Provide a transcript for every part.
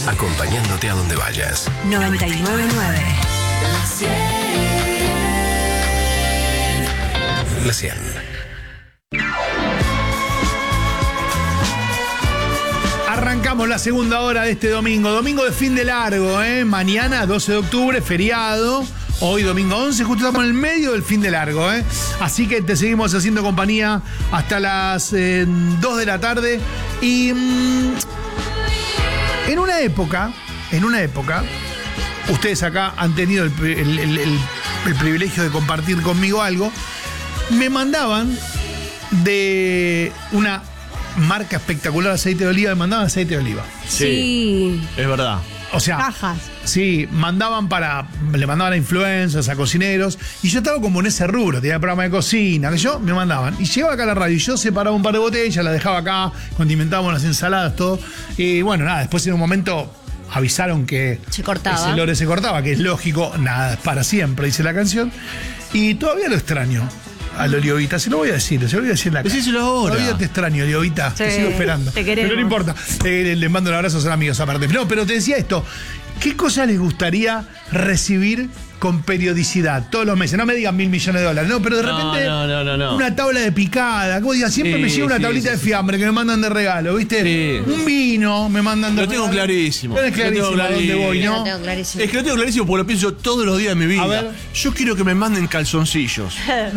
acompañándote a donde vayas. 99.9. La 100. Arrancamos la segunda hora de este domingo. Domingo de fin de largo, ¿eh? Mañana, 12 de octubre, feriado. Hoy, domingo 11, justo estamos en el medio del fin de largo, ¿eh? Así que te seguimos haciendo compañía hasta las 2 de la tarde. Y en una época, ustedes acá han tenido el privilegio de compartir conmigo algo. Me mandaban de una marca espectacular de aceite de oliva, me mandaban aceite de oliva. Sí. Es verdad. O sea, Cajas. sí, le mandaban a influencers, a cocineros, y yo estaba como en ese rubro, tenía programa de cocina, me mandaban. Y llegaba acá a la radio y yo separaba un par de botellas, las dejaba acá, condimentábamos las ensaladas, todo. Y bueno, nada, después en un momento avisaron que Se cortaba. ese lore se cortaba, que es lógico, nada, es para siempre, dice la canción. Y todavía lo extraño al Oliovita, se lo voy a decir en la cara. Decíselo ahora. Todavía te extraño, Oliovita, te sigo esperando. te queremos. Pero no importa, le mando un abrazo, son amigos aparte. No, pero te decía esto, ¿qué cosas les gustaría recibir con periodicidad todos los meses? No me digan $1.000 millones, no, pero de repente No. una tabla de picada, como diga, siempre me llega una tablita de fiambre que me mandan de regalo, ¿viste? Sí. Un vino me mandan de Lo tengo regalo. clarísimo. Tenés clarísimo a dónde voy, ¿no? Lo tengo clarísimo. Es que lo tengo clarísimo porque lo pienso todos los días de mi vida. A ver. Yo quiero que me manden calzoncillos.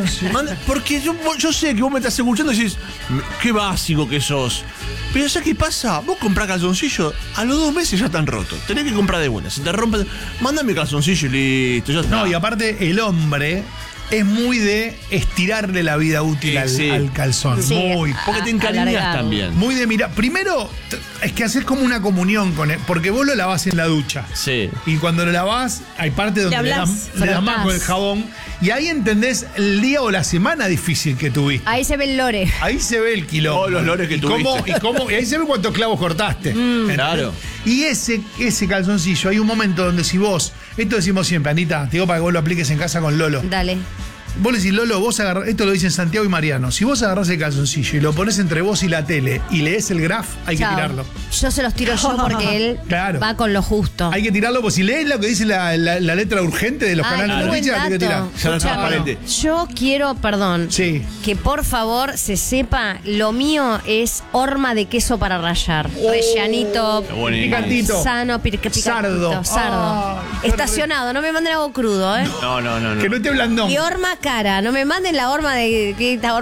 Porque yo sé que vos me estás escuchando y decís, qué básico que sos. Pero ¿sabes qué pasa? Vos comprás calzoncillos, a los 2 meses ya están rotos. Tenés que comprar de buena. Si te rompen, mándame calzoncillo y listo. Ya está. No, y aparte el hombre es muy de estirarle la vida útil al calzón. Sí, Muy. Porque te encariñas alargado. también. Muy de mirar. Primero, es que haces como una comunión con él, porque vos lo lavás en la ducha. Sí. Y cuando lo lavás, hay parte donde le das frotás. más con el jabón. Y ahí entendés el día o la semana difícil que tuviste. Ahí se ve el lore. Ahí se ve el quilombo. Todos los lores que tuviste. Y ahí se ve cuántos clavos cortaste. ¿Entendés? Claro. Y ese calzoncillo, hay un momento donde si vos, esto decimos siempre, Anita, te digo para que vos lo apliques en casa con Lolo. Dale. Vos le decís, Lolo, vos agarrás, esto lo dicen Santiago y Mariano, si vos agarrás el calzoncillo y lo pones entre vos y la tele y lees el graph, hay Chao. que tirarlo. Yo se los tiro yo porque él Claro. va con lo justo. Hay que tirarlo, pues si lees lo que dice la letra urgente de los Ay, canales qué de buen noticias, hay que tirar. dato. Ya no es Escuchame, transparente. yo quiero, perdón, Sí. que por favor se sepa, lo mío es horma de queso para rallar. Rellanito, Qué bonito. Picantito. sano, picantito. Sardo. Sardo. Ay, qué Estacionado, no me manden algo crudo, ¿eh? No. Que no esté blandón. Y horma cara, no me manden la horma de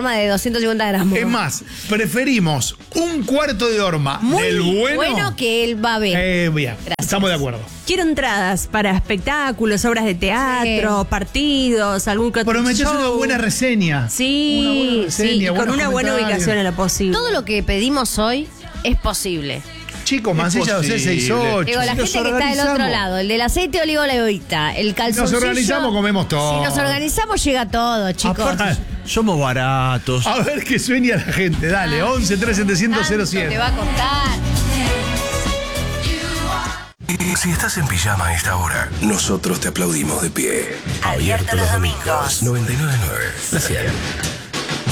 250 gramos. Es más, preferimos un cuarto de horma Muy del bueno. que él va a ver. Bien, estamos de acuerdo. Quiero entradas para espectáculos, obras de teatro, partidos, algún que otro Pero metés show. una buena reseña. Sí, Una buena reseña, sí, y con buenos una buena comentarios. ubicación en lo posible. Todo lo que pedimos hoy es posible. Chicos, Mansilla posible. 268. Digo, la Si nos gente que está del organizamos. otro lado, el del aceite de oliva Olivita, el Si calzoncillo. nos organizamos, comemos todo. Si nos organizamos, llega todo, chicos. Aparte, somos baratos. A ver qué sueña la gente. Dale, 11 3700 Tanto 07. te va a costar. Si estás en pijama a esta hora, nosotros te aplaudimos de pie. Abierto los domingos. 99.9. La 100.